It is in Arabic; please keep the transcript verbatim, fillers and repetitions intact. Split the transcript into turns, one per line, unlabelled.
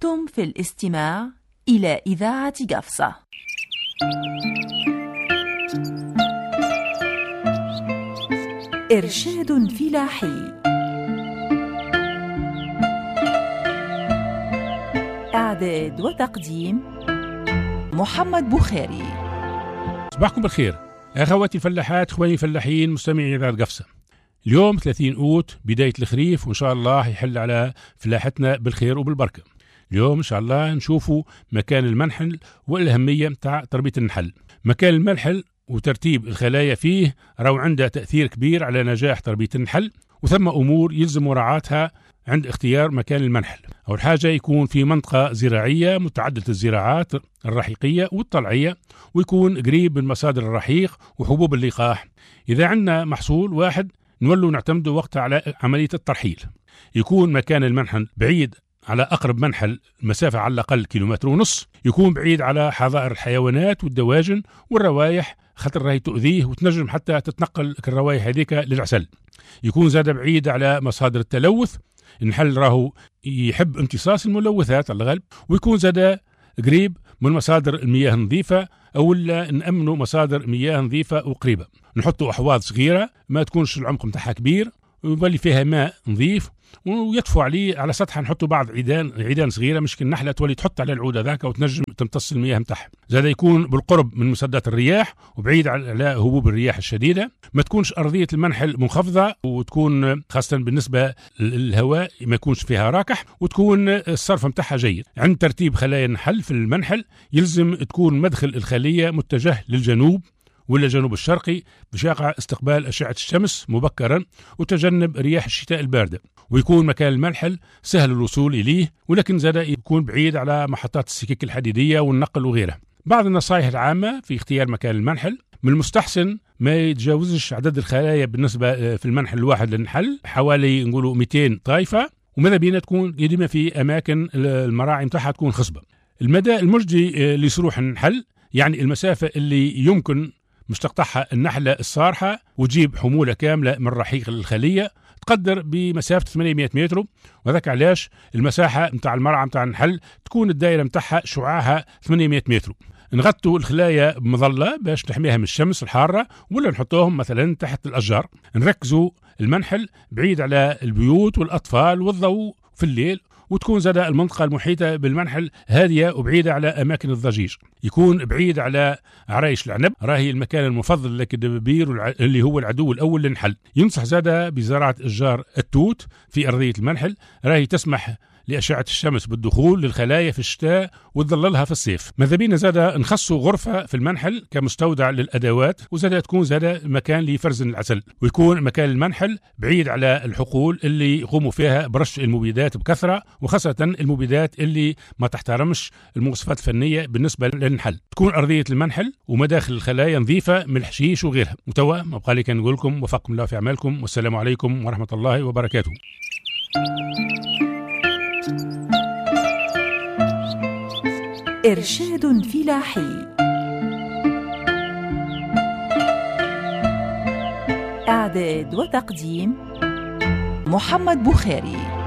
أنتم في الاستماع إلى إذاعة قفصة. إرشاد فلاحي. إعداد وتقديم محمد بخاري.
صباحكم بالخير أخواتي الفلاحات، إخواني الفلاحين، مستمعي إذاعة قفصة. اليوم ثلاثين أوت بداية الخريف، وإن شاء الله يحل على فلاحتنا بالخير وبالبركة. اليوم إن شاء الله نشوفوا مكان المنحل والأهمية متاع تربية النحل. مكان المنحل وترتيب الخلايا فيه راو عنده تأثير كبير على نجاح تربية النحل، وثم أمور يلزم مراعاتها عند اختيار مكان المنحل. أول حاجة يكون في منطقة زراعية متعددة الزراعات الرحيقية والطلعية، ويكون قريب من مصادر الرحيق وحبوب اللقاح. إذا عندنا محصول واحد نولوا نعتمد وقتها على عملية الترحيل. يكون مكان المنحل بعيد على أقرب منحل مسافة على الأقل كيلومتر ونص. يكون بعيد على حظائر الحيوانات والدواجن والروايح، خاطر راهي تؤذيه وتنجم حتى تتنقل الروايح هذيك للعسل. يكون زاد بعيد على مصادر التلوث، النحل راهو يحب امتصاص الملوثات على الغالب. ويكون زاد قريب من مصادر المياه النظيفة، أو نأمنوا مصادر مياه نظيفة وقريبة. نحطوا أحواض صغيرة ما تكونش العمق متاعها كبير، ويولي فيها ماء نظيف، ويطفو عليه على سطحها نحطوا بعض عيدان عيدان صغيره، مش النحله تولي تحط على العود ذاك وتنجم تمتص المياه نتاعها. زاد يكون بالقرب من مسدات الرياح وبعيد على هبوب الرياح الشديده. ما تكونش ارضيه المنحل منخفضه، وتكون خاصه بالنسبه للهواء ما يكونش فيها راكح، وتكون الصرف نتاعها جيد. عند ترتيب خلايا النحل في المنحل يلزم تكون مدخل الخليه متجه للجنوب ولا الجنوب الشرقي، باش يقع استقبال أشعة الشمس مبكرا وتجنب رياح الشتاء الباردة. ويكون مكان المنحل سهل الوصول إليه، ولكن زاد يكون بعيد على محطات السكك الحديدية والنقل وغيرها. بعض النصائح العامة في اختيار مكان المنحل: من المستحسن ما يتجاوزش عدد الخلايا بالنسبة في المنحل الواحد للنحل حوالي نقولوا مئتين طائفة، وماذا بينا تكون ديما في أماكن المراعي متاعها تكون خصبة. المدى المجدي لسروح النحل، يعني المسافة اللي يمكن مش تقطعها النحلة الصارحة وتجيب حمولة كاملة من رحيق الخلية، تقدر بمسافة ثمانمئة متر. وذاك علاش المساحة متاع المرعى متاع النحل تكون الدائرة متاعها شعاعها ثمانمئة متر. نغطوا الخلايا بمظلة باش تحميها من الشمس الحارة، ولا نحطوهم مثلا تحت الأشجار. نركزوا المنحل بعيد على البيوت والأطفال والضوء في الليل، وتكون زاد المنطقة المحيطة بالمنحل هادية وبعيدة على أماكن الضجيج. يكون بعيد على عرايش العنب، راهي المكان المفضل لك الدبابير اللي هو العدو الأول للنحل. ينصح زاد بزراعة أشجار التوت في أرضية المنحل، راهي تسمح لأشعة الشمس بالدخول للخلايا في الشتاء وتظللها في الصيف. ماذا بينا زاد نخصوا غرفة في المنحل كمستودع للأدوات، وزاد تكون زاد مكان لفرز العسل. ويكون مكان المنحل بعيد على الحقول اللي يقوموا فيها برش المبيدات بكثرة، وخاصة المبيدات اللي ما تحترمش المواصفات الفنية بالنسبة للنحل. تكون أرضية المنحل ومداخل الخلايا نظيفة من الحشيش وغيرها. وتوا ما بقى لي كان نقول لكم وفقكم الله في أعمالكم، والسلام عليكم ورحمة الله وبركاته.
إرشاد فلاحي. إعداد وتقديم محمد بخاري.